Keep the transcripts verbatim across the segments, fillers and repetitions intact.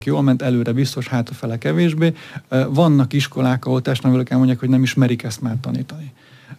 jól ment, előre biztos, hátrafele kevésbé. Vannak iskolák, ahol testnevelők elmondják, hogy nem ismerik ezt már tanítani.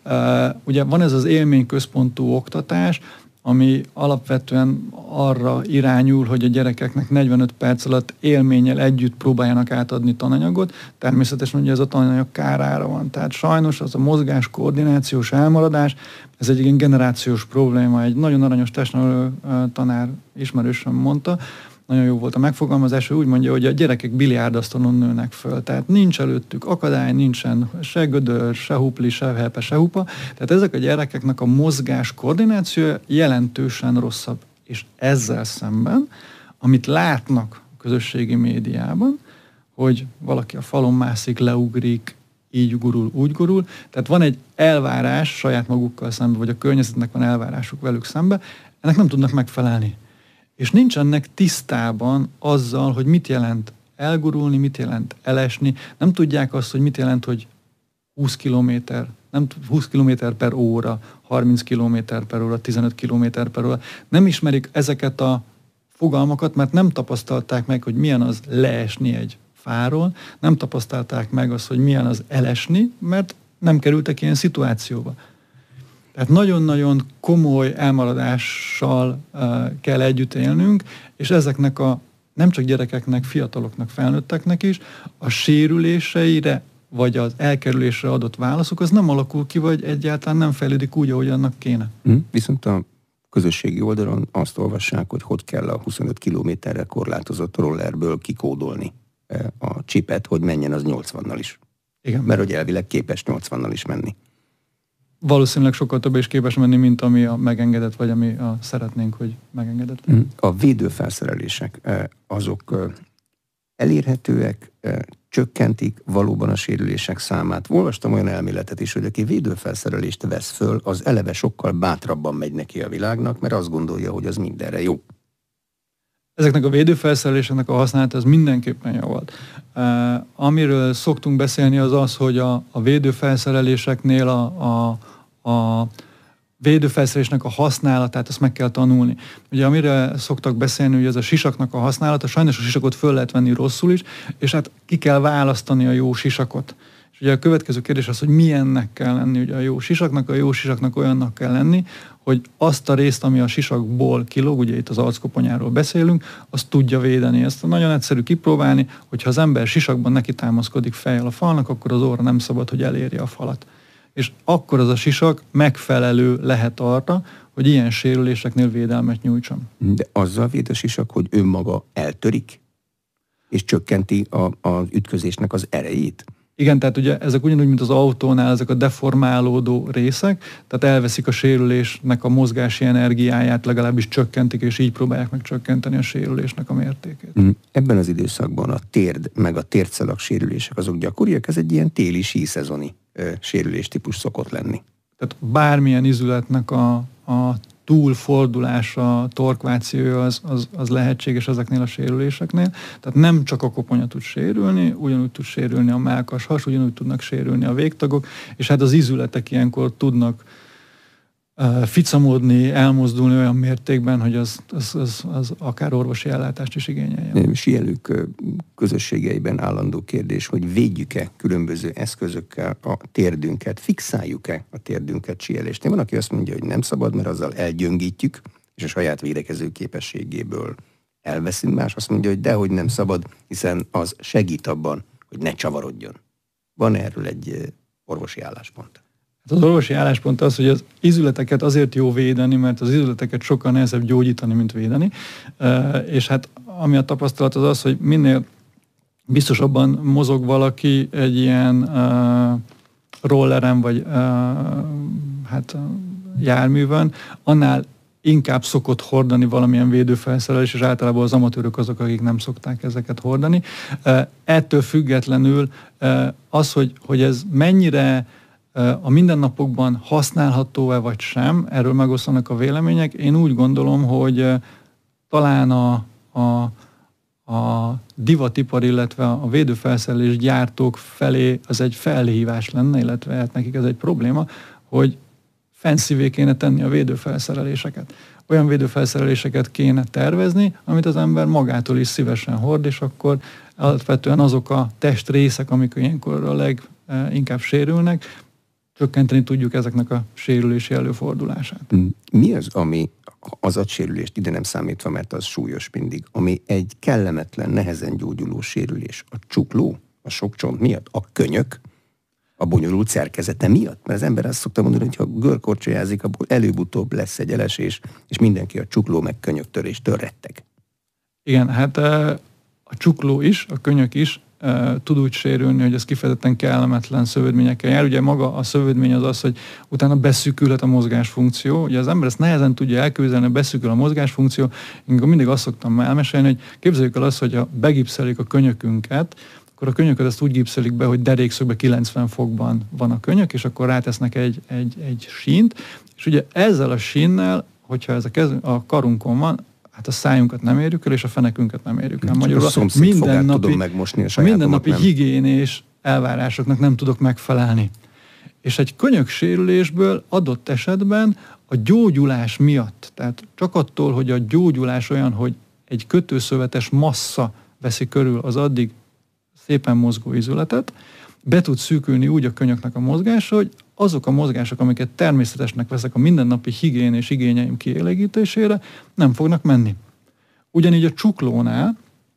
Ugye van ez az élményközpontú oktatás, ami alapvetően arra irányul, hogy a gyerekeknek negyvenöt perc alatt élménnyel együtt próbáljanak átadni tananyagot. Természetesen ugye ez a tananyag kárára van. Tehát sajnos az a mozgás, koordinációs elmaradás, ez egy ilyen generációs probléma. Egy nagyon aranyos testnevelő tanár ismerősöm mondta, nagyon jó volt a megfogalmazás, ő úgy mondja, hogy a gyerekek biliárdasztalon nőnek föl. Tehát nincs előttük akadály, nincsen se gödör, se hupli, se hepe, se hupa. Tehát ezek a gyerekeknek a mozgás koordinációja jelentősen rosszabb. És ezzel szemben, amit látnak a közösségi médiában, hogy valaki a falon mászik, leugrik, így gurul, úgy gurul. Tehát van egy elvárás saját magukkal szemben, vagy a környezetnek van elvárásuk velük szemben, ennek nem tudnak megfelelni. És nincsenek tisztában azzal, hogy mit jelent elgurulni, mit jelent elesni. Nem tudják azt, hogy mit jelent, hogy húsz kilométer, nem húsz kilométer per óra, harminc kilométer per óra, tizenöt kilométer per óra. Nem ismerik ezeket a fogalmakat, mert nem tapasztalták meg, hogy milyen az leesni egy fáról, nem tapasztalták meg azt, hogy milyen az elesni, mert nem kerültek ilyen szituációba. Tehát nagyon-nagyon komoly elmaradással uh, kell együtt élnünk, és ezeknek a nem csak gyerekeknek, fiataloknak, felnőtteknek is a sérüléseire, vagy az elkerülésre adott válaszok, az nem alakul ki, vagy egyáltalán nem fejlődik úgy, ahogy annak kéne. Mm, viszont a közösségi oldalon azt olvassák, hogy hogy kell a huszonöt kilométerre korlátozott rollerből kikódolni a csipet, hogy menjen az nyolcvannal is. Igen. Mert hogy elvileg képes nyolcvannal is menni. Valószínűleg sokkal több is képes menni, mint ami a megengedett, vagy ami a szeretnénk, hogy megengedett. A védőfelszerelések, azok elérhetőek, csökkentik valóban a sérülések számát. Olvastam olyan elméletet is, hogy aki védőfelszerelést vesz föl, az eleve sokkal bátrabban megy neki a világnak, mert azt gondolja, hogy az mindenre jó. Ezeknek a védőfelszereléseknek a használata az mindenképpen jó volt. Uh, amiről szoktunk beszélni az az, hogy a, a védőfelszereléseknél a, a, a védőfelszerelésnek a használatát azt meg kell tanulni. Ugye amire szoktak beszélni, hogy ez a sisaknak a használata, sajnos a sisakot föl lehet venni rosszul is, és hát ki kell választani a jó sisakot. És ugye a következő kérdés az, hogy milyennek kell lenni. Ugye a jó sisaknak, a jó sisaknak olyannak kell lenni, hogy azt a részt, ami a sisakból kilóg, ugye itt az arckoponyáról beszélünk, azt tudja védeni. Ezt nagyon egyszerű kipróbálni, hogyha az ember sisakban neki támaszkodik fejjel a falnak, akkor az óra nem szabad, hogy elérje a falat. És akkor az a sisak megfelelő lehet arra, hogy ilyen sérüléseknél védelmet nyújtson. De azzal véd a sisak, hogy önmaga eltörik, és csökkenti a, az ütközésnek az erejét? Igen, tehát ugye ezek ugyanúgy, mint az autónál, ezek a deformálódó részek, tehát elveszik a sérülésnek a mozgási energiáját, legalábbis csökkentik, és így próbálják meg csökkenteni a sérülésnek a mértékét. Ebben az időszakban a térd, meg a térdszalag sérülések azok gyakoriak, ez egy ilyen téli síszezoni sérüléstípus szokott lenni. Tehát bármilyen izületnek a, a túlfordulása, torkvációja az, az, az lehetséges ezeknél a sérüléseknél. Tehát nem csak a koponya tud sérülni, ugyanúgy tud sérülni a mellkas has, ugyanúgy tudnak sérülni a végtagok, és hát az izületek ilyenkor tudnak uh, ficamodni, elmozdulni olyan mértékben, hogy az, az, az, az akár orvosi ellátást is igényeljen. Síelők közösségeiben állandó kérdés, hogy védjük-e különböző eszközökkel a térdünket, fixáljuk-e a térdünket síelésnél. Van, aki azt mondja, hogy nem szabad, mert azzal elgyöngítjük, és a saját védekező képességéből elveszünk. Más azt mondja, hogy dehogy nem szabad, hiszen az segít abban, hogy ne csavarodjon. Van erről egy orvosi álláspont? Hát az orvosi álláspont az, hogy az izületeket azért jó védeni, mert az izületeket sokkal nehezebb gyógyítani, mint védeni. És hát ami a tapasztalat az az, hogy minél biztosabban mozog valaki egy ilyen uh, rolleren, vagy uh, hát uh, járművön, annál inkább szokott hordani valamilyen védőfelszerelés, és általában az amatőrök azok, akik nem szokták ezeket hordani. Uh, ettől függetlenül uh, az, hogy, hogy ez mennyire uh, a mindennapokban használható-e vagy sem, erről megosztanak a vélemények. Én úgy gondolom, hogy uh, talán a, a a divatipar, illetve a védőfelszerelés gyártók felé az egy felhívás lenne, illetve hát nekik ez egy probléma, hogy fancyvé kéne tenni a védőfelszereléseket. olyan védőfelszereléseket kéne tervezni, amit az ember magától is szívesen hord, és akkor alapvetően azok a testrészek, amik ilyenkor a leginkább sérülnek, csökkenteni tudjuk ezeknek a sérülési előfordulását. Mi az, ami az agysérülést ide nem számítva, mert az súlyos mindig, ami egy kellemetlen, nehezen gyógyuló sérülés? A csukló, a sok csont miatt, a könyök, a bonyolult szerkezete miatt? Mert az ember azt szokta mondani, hogy ha görkorcsolyázik, abból előbb-utóbb lesz egy elesés, és mindenki a csukló meg könyöktöréstől retteg. Igen, hát a csukló is, a könyök is tud úgy sérülni, hogy ez kifejezetten kellemetlen szövődményekkel jár. Ugye maga a szövődmény az az, hogy utána beszűkülhet a mozgásfunkció. Ugye az ember ezt nehezen tudja elképzelni, hogy beszűkül a mozgásfunkció. Én mindig azt szoktam elmesélni, hogy képzeljük el azt, hogy ha begipszelik a könyökünket, akkor a könyököt ezt úgy gipszelik be, hogy derékszögben kilencven fokban van a könyök, és akkor rátesznek egy, egy, egy sínt, és ugye ezzel a sínnel, hogyha ez a, kez, a karunkon van, hát a szájunkat nem érjük el, és a fenekünket nem érjük el. Magyarul a mindennapi, tudom megmosni a mindennapi higiénés elvárásoknak nem tudok megfelelni. És egy könyöksérülésből adott esetben a gyógyulás miatt, tehát csak attól, hogy a gyógyulás olyan, hogy egy kötőszövetes massza veszi körül az addig szépen mozgó izületet, be tud szűkülni úgy a könyöknek a mozgása, hogy azok a mozgások, amiket természetesnek veszek a mindennapi higién és igényeim kielégítésére, nem fognak menni. Ugyanígy a csuklónál,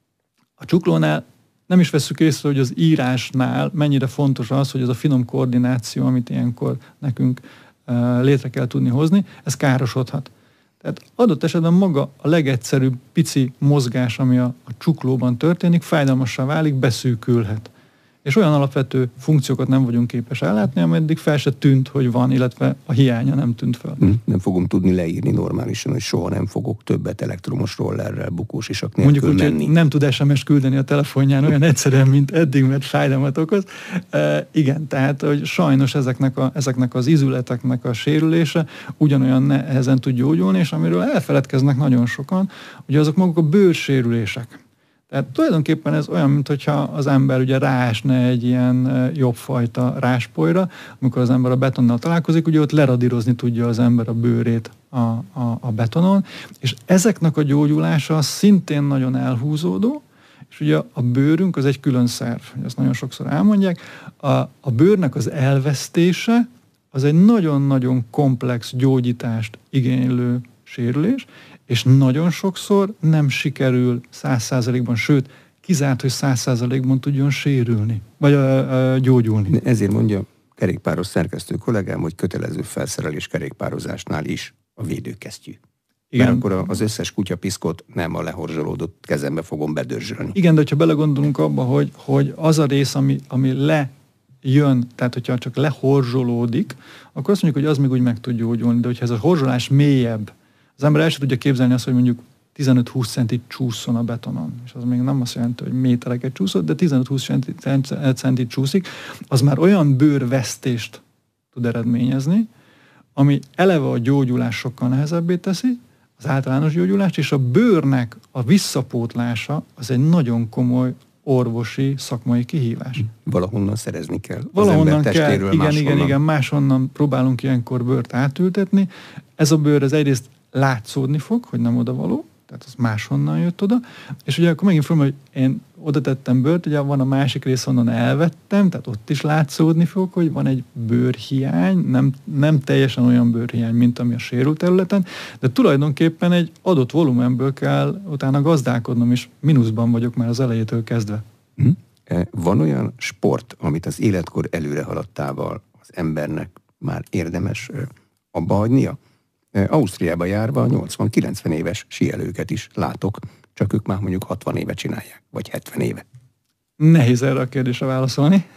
a csuklónál nem is vesszük észre, hogy az írásnál mennyire fontos az, hogy ez a finom koordináció, amit ilyenkor nekünk uh, létre kell tudni hozni, ez károsodhat. Tehát adott esetben maga a legegyszerűbb pici mozgás, ami a, a csuklóban történik, fájdalmassá válik, beszűkülhet. És olyan alapvető funkciókat nem vagyunk képes ellátni, ameddig fel se tűnt, hogy van, illetve a hiánya nem tűnt fel. Nem fogom tudni leírni normálisan, hogy soha nem fogok többet elektromos rollerrel, bukós isak nélkül menni. Mondjuk úgy, hogy nem tud es em es küldeni a telefonján olyan egyszerűen, mint eddig, mert fájdalmat okoz. E, igen, tehát hogy sajnos ezeknek, a, ezeknek az izületeknek a sérülése ugyanolyan nehezen tud gyógyulni, és amiről elfeledkeznek nagyon sokan, ugye azok maguk a bőrsérülések. Tehát tulajdonképpen ez olyan, mintha az ember ugye ráesne egy ilyen jobbfajta ráspolyra, amikor az ember a betonnal találkozik, ugye ott leradírozni tudja az ember a bőrét a, a, a betonon, és ezeknek a gyógyulása szintén nagyon elhúzódó, és ugye a bőrünk az egy külön szerv, ezt nagyon sokszor elmondják, a, a bőrnek az elvesztése az egy nagyon-nagyon komplex gyógyítást igénylő sérülés, és nagyon sokszor nem sikerül száz százalékban, sőt, kizárt, hogy száz százalékban tudjon sérülni, vagy a, a, gyógyulni. Ezért mondja kerékpáros szerkesztő kollégám, hogy kötelező felszerelés kerékpározásnál is a védőkesztyű. Igen. Mert akkor az összes kutyapiszkot nem a lehorzsolódott kezembe fogom bedörzsölni. Igen, de ha belegondolunk abba, hogy, hogy az a rész, ami, ami le jön, tehát hogyha csak lehorzsolódik, akkor azt mondjuk, hogy az még úgy meg tud gyógyulni, de hogyha ez a horzsolás mélyebb, az ember el sem tudja képzelni azt, hogy mondjuk tizenöt-húsz centit csúszson a betonon. És az még nem azt jelenti, hogy métereket csúszott, de tizenöt-húsz centit csúszik, az már olyan bőrvesztést tud eredményezni, ami eleve a gyógyulás sokkal nehezebbé teszi, az általános gyógyulást, és a bőrnek a visszapótlása az egy nagyon komoly orvosi, szakmai kihívás. Valahonnan szerezni kell. Valahonnan kell, igen, máshonnan. igen, igen, máshonnan próbálunk ilyenkor bőrt átültetni. Ez a bőr az egyrészt látszódni fog, hogy nem odavaló, tehát az máshonnan jött oda, és ugye akkor megint fogom, hogy én oda tettem bőrt, ugye van a másik rész, onnan elvettem, tehát ott is látszódni fog, hogy van egy bőrhiány, nem, nem teljesen olyan bőrhiány, mint ami a sérült területen, de tulajdonképpen egy adott volumenből kell utána gazdálkodnom, és mínuszban vagyok már az elejétől kezdve. Hm? Van olyan sport, amit az életkor előre haladtával az embernek már érdemes abba hagynia? Ausztriába járva nyolcvan-kilencven éves síelőket is látok, csak ők már mondjuk hatvan éve csinálják, vagy hetven éve. Nehéz erre a kérdésre válaszolni.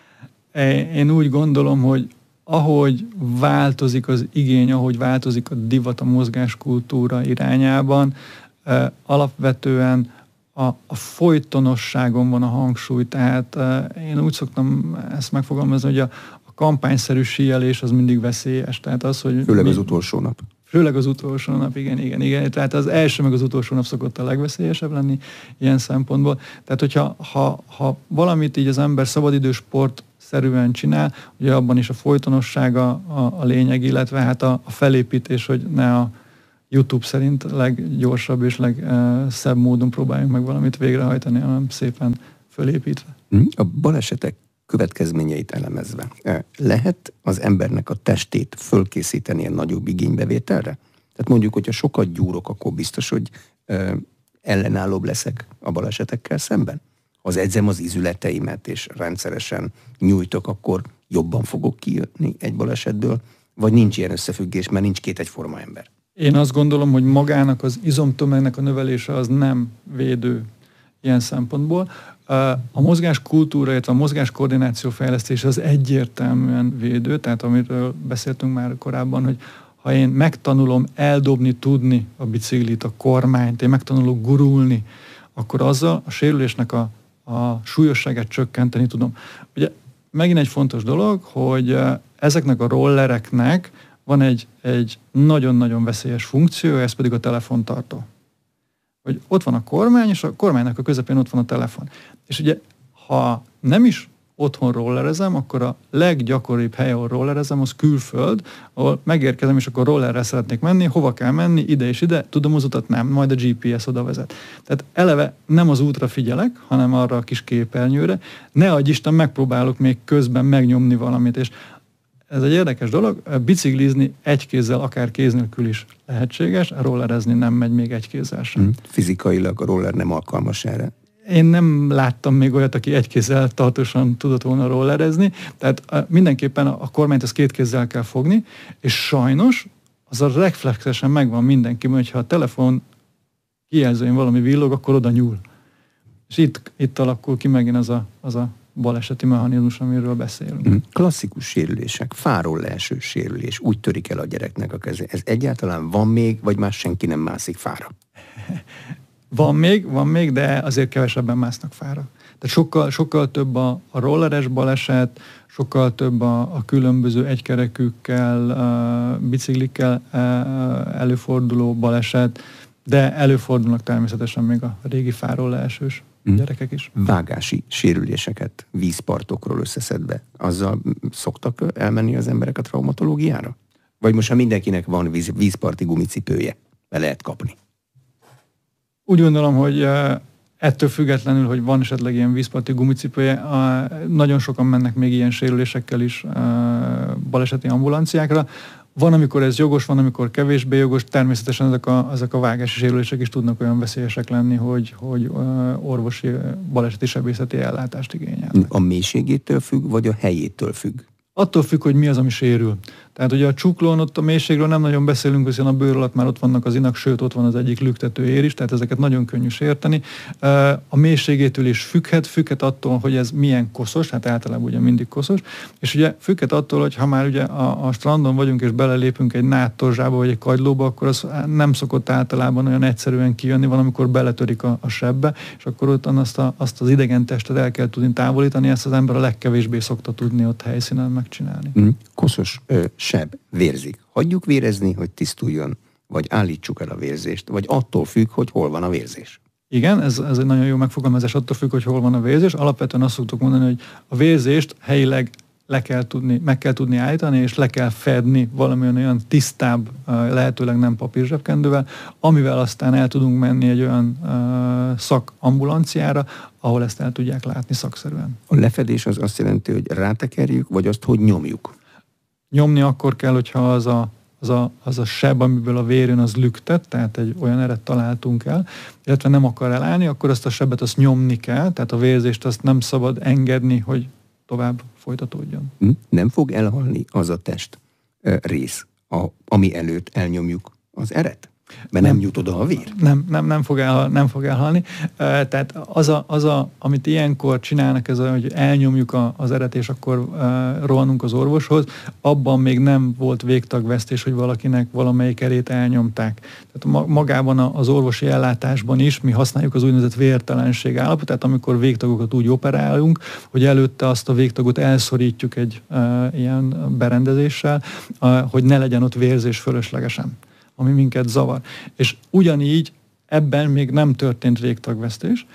Én úgy gondolom, hogy ahogy változik az igény, ahogy változik a divat a mozgáskultúra irányában, alapvetően a, a folytonosságon van a hangsúly, tehát én úgy szoktam ezt megfogalmazni, hogy a, a kampányszerű síelés az mindig veszélyes. Tehát az, hogy főleg mi, az utolsó nap. Főleg az utolsó nap, igen, igen, igen. Tehát az első meg az utolsó nap szokott a legveszélyesebb lenni ilyen szempontból. Tehát, hogyha ha, ha valamit így az ember szabadidősport szerűen csinál, ugye abban is a folytonossága a, a lényeg, illetve hát a, a felépítés, hogy ne a YouTube szerint leggyorsabb és legszebb módon próbáljunk meg valamit végrehajtani, hanem szépen fölépítve. A balesetek következményeit elemezve, lehet az embernek a testét fölkészíteni a nagyobb igénybevételre? Tehát mondjuk, hogyha sokat gyúrok, akkor biztos, hogy ö, ellenállóbb leszek a balesetekkel szemben? Ha az edzem az izületeimet, és rendszeresen nyújtok, akkor jobban fogok kijönni egy balesetből? Vagy nincs ilyen összefüggés, mert nincs két egyforma ember? Én azt gondolom, hogy magának az izomtömegnek a növelése az nem védő ilyen szempontból. A mozgáskultúra, illetve a mozgáskoordináció fejlesztése az egyértelműen védő, tehát amiről beszéltünk már korábban, hogy ha én megtanulom eldobni, tudni a biciklit, a kormányt, én megtanulok gurulni, akkor azzal a sérülésnek a, a súlyosságát csökkenteni tudom. Ugye megint egy fontos dolog, hogy ezeknek a rollereknek van egy, egy nagyon-nagyon veszélyes funkció, ez pedig a telefontartó. Hogy ott van a kormány, és a kormánynak a közepén ott van a telefon. És ugye, ha nem is otthon rollerezem, akkor a leggyakoribb hely, ahol rollerezem, az külföld, ahol megérkezem, és akkor rollerrel szeretnék menni, hova kell menni, ide és ide, tudom az utat, nem, majd a gé pé es oda vezet. Tehát eleve nem az útra figyelek, hanem arra a kis képernyőre, ne adj Isten, megpróbálok még közben megnyomni valamit, és ez egy érdekes dolog, biciklizni egy kézzel, akár kéz nélkül is lehetséges, rollerezni nem megy még egy kézzel sem. Hmm. Fizikailag a roller nem alkalmas erre? Én nem láttam még olyat, aki egy kézzel tartósan tudott volna rollerezni, tehát mindenképpen a kormányt az két kézzel kell fogni, és sajnos az a reflexesen megvan mindenkiben, hogyha a telefon kijelzőjén valami villog, akkor oda nyúl. És itt, itt alakul ki megint az a, az a baleseti mechanizmus, amiről beszélünk. Mm. Klasszikus sérülések, fáról leeső sérülés, úgy törik el a gyereknek a keze. Ez egyáltalán van még, vagy már senki nem mászik fára? Van még, van még, de azért kevesebben másznak fára. Tehát sokkal, sokkal több a, a rolleres baleset, sokkal több a, a különböző egykerekűkkel, a biciklikkel előforduló baleset, de előfordulnak természetesen még a régi fáról leesős mm. gyerekek is. Vágási sérüléseket vízpartokról összeszedve, azzal szoktak elmenni az emberek a traumatológiára? Vagy most, ha mindenkinek van víz, vízparti gumicipője, be lehet kapni? Úgy gondolom, hogy ettől függetlenül, hogy van esetleg ilyen vízparti gumicipője, nagyon sokan mennek még ilyen sérülésekkel is baleseti ambulanciákra. Van, amikor ez jogos, van, amikor kevésbé jogos. Természetesen ezek a, ezek a vágási sérülések is tudnak olyan veszélyesek lenni, hogy, hogy orvosi baleseti sebészeti ellátást igényelnek. A mélységétől függ, vagy a helyétől függ? Attól függ, hogy mi az, ami sérül. Tehát ugye a csuklón ott a mélységről nem nagyon beszélünk, hiszen a bőr alatt már ott vannak az inak, sőt ott van az egyik lüktető ér is, tehát ezeket nagyon könnyű sérteni. A mélységétől is függhet, függhet attól, hogy ez milyen koszos, hát általában ugye mindig koszos, és ugye függhet attól, hogy ha már ugye a, a strandon vagyunk és belelépünk egy nádtorzsába vagy egy kagylóba, akkor az nem szokott általában olyan egyszerűen kijönni, van, amikor beletörik a, a sebbe, és akkor ott azt, a, azt az idegen testet el kell tudni távolítani, ezt az ember a legkevésbé szokta tudni ott helyszínen megcsinálni. Mm, koszos ö, seb, vérzik. Hagyjuk vérezni, hogy tisztuljon, vagy állítsuk el a vérzést, vagy attól függ, hogy hol van a vérzés. Igen, ez, ez egy nagyon jó megfogalmazás, attól függ, hogy hol van a vérzés. Alapvetően azt szoktuk mondani, hogy a vérzést helyileg le kell tudni, meg kell tudni állítani, és le kell fedni valamilyen olyan tisztább, lehetőleg nem papírzsebkendővel, amivel aztán el tudunk menni egy olyan uh, szakambulanciára, ahol ezt el tudják látni szakszerűen. A lefedés az azt jelenti, hogy rátekerjük, vagy azt, hogy nyomjuk? Nyomni akkor kell, hogyha az a, az a, az a seb, amiből a vér jön, az lüktet, tehát egy olyan eret találtunk el, illetve nem akar elállni, akkor azt a sebet azt nyomni kell, tehát a vérzést azt nem szabad engedni, hogy tovább folytatódjon. Nem fog elhalni az a test rész, a, ami előtt elnyomjuk az eret? Mert nem, nem jut oda a vér? Nem, nem, nem, fog, el, nem fog elhalni. Tehát az, a, az a, amit ilyenkor csinálnak, ez a, hogy elnyomjuk a, az eret, és akkor uh, rohanunk az orvoshoz, abban még nem volt végtagvesztés, hogy valakinek valamelyik erét elnyomták. Tehát magában az orvosi ellátásban is mi használjuk az úgynevezett vértelenség állapot, tehát amikor végtagokat úgy operálunk, hogy előtte azt a végtagot elszorítjuk egy uh, ilyen berendezéssel, uh, hogy ne legyen ott vérzés fölöslegesen, ami minket zavar. És ugyanígy ebben még nem történt végtagvesztés,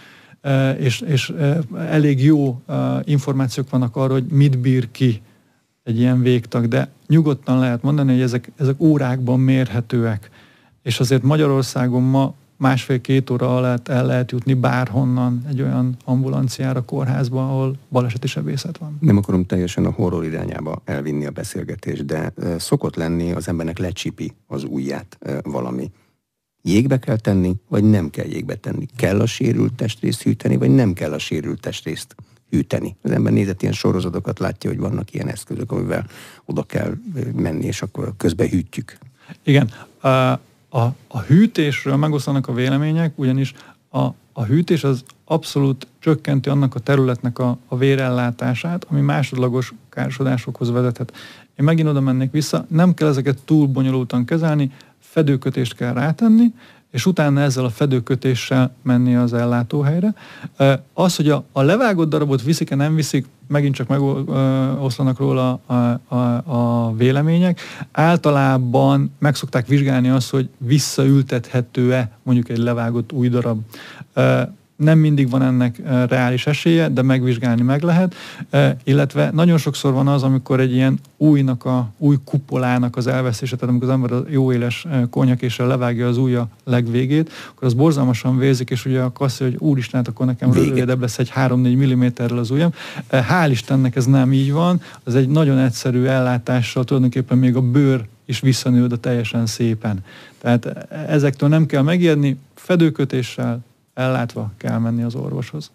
és, és elég jó információk vannak arra, hogy mit bír ki egy ilyen végtag, de nyugodtan lehet mondani, hogy ezek, ezek órákban mérhetőek és azért Magyarországon ma másfél-két óra alatt el lehet jutni bárhonnan egy olyan ambulanciára, kórházba, ahol baleseti sebészet van. Nem akarom teljesen a horror irányába elvinni a beszélgetést, de szokott lenni, az embernek lecsipi az ujját valami. Jégbe kell tenni, vagy nem kell jégbe tenni? Kell a sérült testrészt hűteni, vagy nem kell a sérült testrészt hűteni? Az ember nézett ilyen sorozatokat, látja, hogy vannak ilyen eszközök, amivel oda kell menni, és akkor közben hűtjük. Igen. Uh... A, a hűtésről megosztanak a vélemények, ugyanis a, a hűtés az abszolút csökkenti annak a területnek a, a vérellátását, ami másodlagos károsodásokhoz vezethet. Én megint oda mennék vissza, nem kell ezeket túl bonyolultan kezelni, fedőkötést kell rátenni, és utána ezzel a fedőkötéssel menni az ellátóhelyre. Az, hogy a, a levágott darabot viszik-e, nem viszik, megint csak megoszlanak róla a, a, a vélemények. Általában meg szokták vizsgálni azt, hogy visszaültethető-e mondjuk egy levágott új darab. Nem mindig van ennek reális esélye, de megvizsgálni meg lehet, illetve nagyon sokszor van az, amikor egy ilyen újnak a, új kupolának az elvesztése, tehát amikor az ember a jó éles konyakéssel levágja az ujja legvégét, akkor az borzalmasan vérzik, és ugye akkor azt mondja, hogy úristen, akkor nekem rövidebb lesz egy három-négy milliméterrel az ujjam. Hál' Istennek ez nem így van, az egy nagyon egyszerű ellátással tulajdonképpen még a bőr is visszanő oda teljesen szépen. Tehát ezektől nem kell megijedni, fedőkötéssel ellátva kell menni az orvoshoz.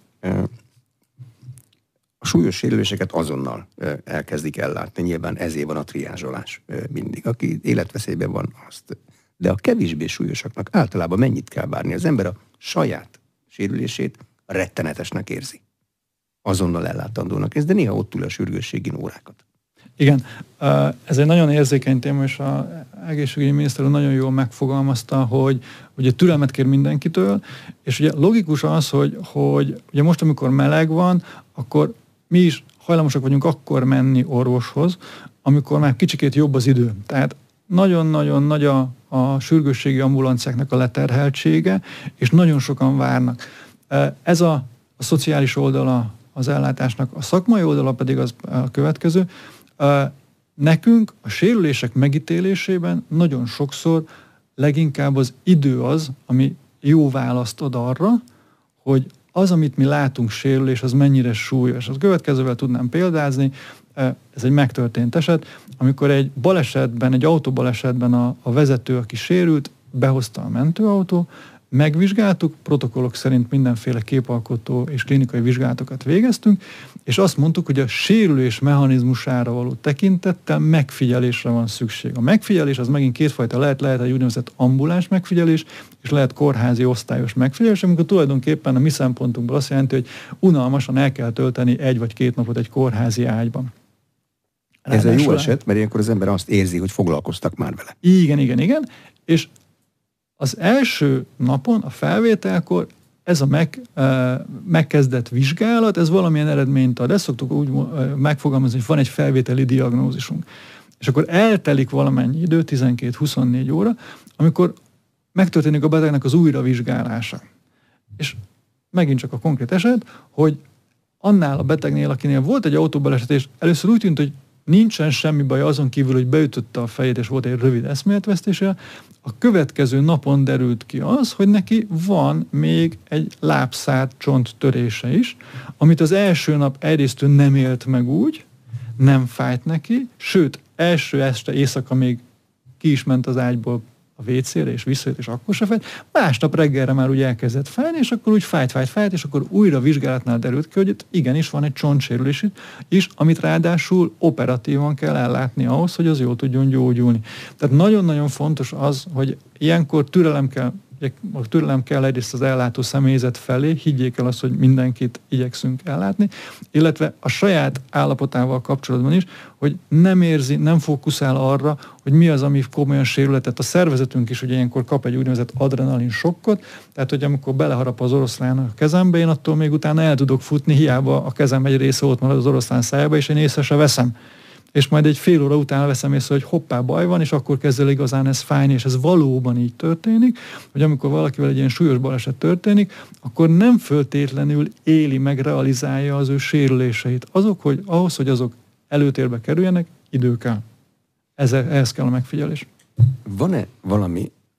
A súlyos sérüléseket azonnal elkezdik ellátni. Nyilván ezért van a triázsolás mindig. Aki életveszélyben van, azt. De a kevésbé súlyosaknak általában mennyit kell várni? Az ember a saját sérülését rettenetesnek érzi. Azonnal ellátandónak ez, de néha ott ül a sürgősségin órákat. Igen, ez egy nagyon érzékeny téma, és az egészségügyi miniszter nagyon jól megfogalmazta, hogy ugye türelmet kér mindenkitől, és ugye logikus az, hogy, hogy ugye most, amikor meleg van, akkor mi is hajlamosak vagyunk akkor menni orvoshoz, amikor már kicsikét jobb az idő. Tehát nagyon-nagyon nagy a, a sürgősségi ambulanciáknak a leterheltsége, és nagyon sokan várnak. Ez a, a szociális oldala az ellátásnak, a szakmai oldala pedig az a következő. Nekünk a sérülések megítélésében nagyon sokszor leginkább az idő az, ami jó választ ad arra, hogy az, amit mi látunk sérülés, az mennyire súlyos. Az következővel tudnám példázni, ez egy megtörtént eset, amikor egy balesetben, egy autóbalesetben a, a vezető, aki sérült, behozta a mentőautó, megvizsgáltuk, protokollok szerint mindenféle képalkotó és klinikai vizsgálatokat végeztünk, és azt mondtuk, hogy a sérülés mechanizmusára való tekintettel megfigyelésre van szükség. A megfigyelés az megint kétfajta lehet, lehet egy úgynevezett ambuláns megfigyelés, és lehet kórházi osztályos megfigyelés, amikor tulajdonképpen a mi szempontunkból azt jelenti, hogy unalmasan el kell tölteni egy vagy két napot egy kórházi ágyban. Ez egy jó eset, mert ilyenkor az ember azt érzi, hogy foglalkoztak már vele. Igen, igen, igen, és az első napon, a felvételkor ez a meg, megkezdett vizsgálat, ez valamilyen eredményt ad. Ezt szoktuk úgy megfogalmazni, hogy van egy felvételi diagnózisunk. És akkor eltelik valamennyi idő, tizenkét-huszonnégy óra, amikor megtörténik a betegnek az újravizsgálása. És megint csak a konkrét eset, hogy annál a betegnél, akinél volt egy autóbaleset, és először úgy tűnt, hogy nincsen semmi baj azon kívül, hogy beütötte a fejét, és volt egy rövid eszméletvesztése, a következő napon derült ki az, hogy neki van még egy lábszár csont törése is, amit az első nap egyrészt ő nem élt meg úgy, nem fájt neki, sőt, első este éjszaka még ki is ment az ágyból a vécére, és visszajött, és akkor se fájt. Másnap reggelre már úgy elkezdett fájni, és akkor úgy fájt, fájt, fájt, és akkor újra vizsgálatnál derült ki, hogy itt igenis van egy csontsérülés is, amit ráadásul operatívan kell ellátni ahhoz, hogy az jól tudjon gyógyulni. Tehát nagyon-nagyon fontos az, hogy ilyenkor türelem kell, a türelem kell egyrészt az ellátó személyzet felé, higgyék el azt, hogy mindenkit igyekszünk ellátni, illetve a saját állapotával kapcsolatban is, hogy nem érzi, nem fókuszál arra, hogy mi az, ami komolyan sérületet. A szervezetünk is ugye ilyenkor kap egy úgynevezett adrenalin sokkot, tehát hogy amikor beleharap az oroszlán a kezembe, én attól még utána el tudok futni, hiába a kezem egy része ott marad az oroszlán szájába, és én észre se veszem. És majd egy fél óra után veszem észre, hogy hoppá, baj van, és akkor kezd el igazán ez fájni, és ez valóban így történik, hogy amikor valakivel egy ilyen súlyos baleset történik, akkor nem föltétlenül éli meg, realizálja az ő sérüléseit. Azok, hogy ahhoz, hogy azok előtérbe kerüljenek, idő kell. Ezzel, ehhez kell a megfigyelés. Van-e valami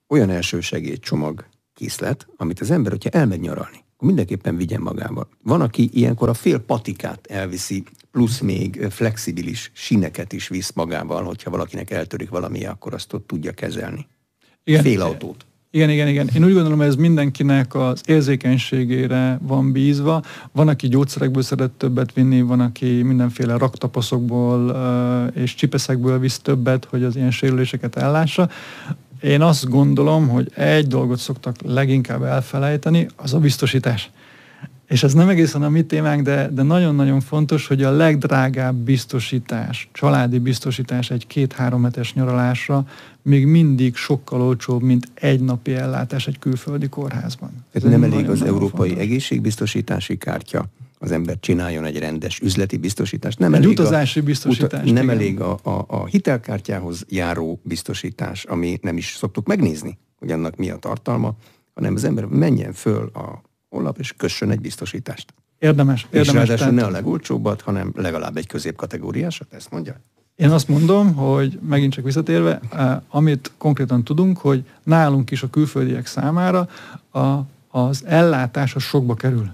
olyan elsősegélycsomag készlet, amit az ember, hogyha elmegy nyaralni, akkor mindenképpen vigyen magával. Van, aki ilyenkor a fél patikát elviszi, plusz még flexibilis síneket is visz magával, hogyha valakinek eltörik valami, akkor azt ott tudja kezelni. Igen. Fél autót. Igen, igen, igen. Én úgy gondolom, hogy ez mindenkinek az érzékenységére van bízva. Van, aki gyógyszerekből szeret többet vinni, van, aki mindenféle raktapaszokból és csipeszekből visz többet, hogy az ilyen sérüléseket ellássa. Én azt gondolom, hogy egy dolgot szoktak leginkább elfelejteni, az a biztosítás. És ez nem egészen a mi témánk, de, de nagyon-nagyon fontos, hogy a legdrágább biztosítás, családi biztosítás egy két-három hetes nyaralásra még mindig sokkal olcsóbb, mint egy napi ellátás egy külföldi kórházban. Ez nem elég az európai fontos. Egészségbiztosítási kártya, az ember csináljon egy rendes üzleti biztosítást. Nem egy elég utazási a, biztosítás. Uta, nem igen. elég a, a, a hitelkártyához járó biztosítás, ami nem is szoktuk megnézni, hogy annak mi a tartalma, hanem az ember menjen föl a honlap és kössön egy biztosítást. Érdemes. És érdemes ráadásul ne a legolcsóbbat, hanem legalább egy középkategóriásat, ezt mondja? Én azt mondom, hogy megint csak visszatérve, amit konkrétan tudunk, hogy nálunk is a külföldiek számára a, az ellátás az sokba kerül.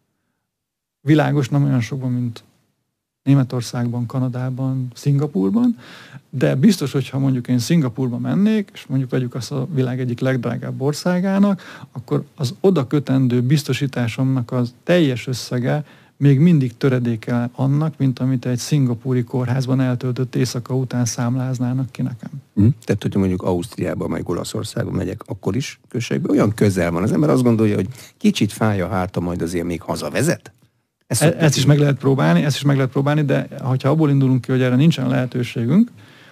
Világos, nem olyan sokban, mint Németországban, Kanadában, Szingapurban, de biztos, hogyha mondjuk én Szingapurba mennék, és mondjuk vegyük azt a világ egyik legdrágább országának, akkor az oda kötendő biztosításomnak az teljes összege még mindig töredéke annak, mint amit egy szingapúri kórházban eltöltött éjszaka után számláznának ki nekem. Hm? Tehát, hogyha mondjuk Ausztriába, meg Olaszországba megyek, akkor is községben olyan közel van. Az ember azt gondolja, hogy kicsit fáj a háta, majd azért még hazavezet. Ezt, e, ezt is meg lehet próbálni, ezt is meg lehet próbálni, de hogyha abból indulunk ki, hogy erre nincsen lehetőségünk,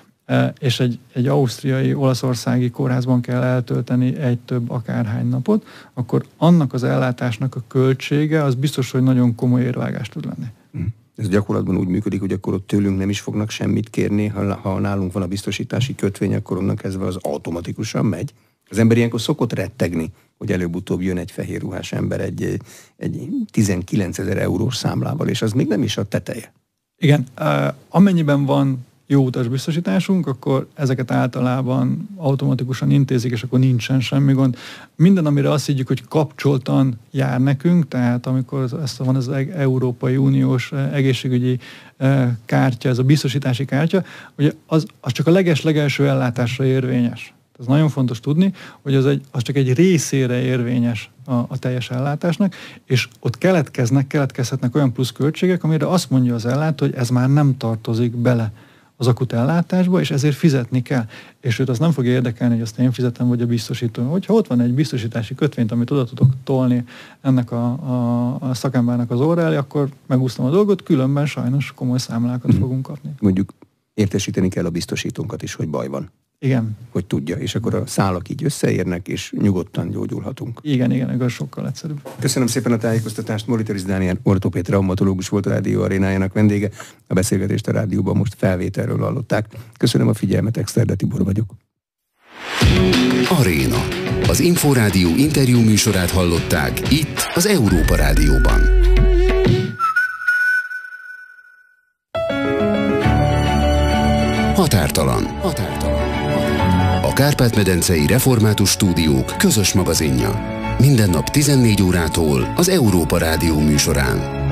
és egy, egy ausztriai, olaszországi kórházban kell eltölteni egy több akárhány napot, akkor annak az ellátásnak a költsége az biztos, hogy nagyon komoly érvágás tud lenni. Ez gyakorlatban úgy működik, hogy akkor ott tőlünk nem is fognak semmit kérni, ha, ha nálunk van a biztosítási kötvény, akkor onnan kezdve az automatikusan megy. Az ember ilyenkor szokott rettegni, hogy előbb-utóbb jön egy fehér ruhás ember egy, egy tizenkilencezer eurós számlával, és az még nem is a teteje. Igen, amennyiben van jó utasbiztosításunk, akkor ezeket általában automatikusan intézik, és akkor nincsen semmi gond. Minden, amire azt higgyük, hogy kapcsoltan jár nekünk, tehát amikor ezt van az Európai Uniós egészségügyi kártya, ez a biztosítási kártya, ugye az, az csak a leges-legelső ellátásra érvényes. Ez nagyon fontos tudni, hogy az, egy, az csak egy részére érvényes a, a teljes ellátásnak, és ott keletkeznek, keletkezhetnek olyan plusz költségek, amire azt mondja az ellátó, hogy ez már nem tartozik bele az akut ellátásba, és ezért fizetni kell. És őt az nem fogja érdekelni, hogy azt én fizetem, vagy a biztosító. Hogyha ott van egy biztosítási kötvényt, amit oda tudok tolni ennek a, a, a szakembernek az óra elé, akkor megúsztam a dolgot, különben sajnos komoly számlákat hmm. fogunk kapni. Mondjuk értesíteni kell a biztosítónkat is, hogy baj van. Igen. Hogy tudja, és akkor a szálak így összeérnek, és nyugodtan gyógyulhatunk. Igen, igen, igaz, sokkal egyszerűbb. Köszönöm szépen a tájékoztatást. Molitorisz Dániel ortopéd traumatológus volt a Rádió Arénájának vendége. A beszélgetést a rádióban most felvételről hallották. Köszönöm a figyelmet, Exterde Tibor vagyok. Aréna. Az Inforádió interjú műsorát hallották itt az Európa Rádióban. Határtalan. Határtalan. A Kárpát-medencei Református Stúdiók közös magazinja. Minden nap tizennégy órától az Európa Rádió műsorán.